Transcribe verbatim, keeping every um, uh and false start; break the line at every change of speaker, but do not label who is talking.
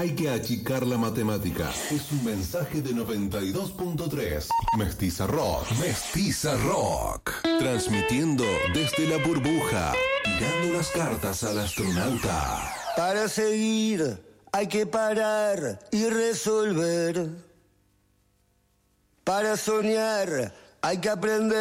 hay que achicar la matemática. Es un mensaje de noventa y dos punto tres. Mestiza Rock. Mestiza Rock. Transmitiendo desde la burbuja. Tirando las cartas al astronauta.
Para seguir hay que parar y resolver. Para soñar hay que aprender.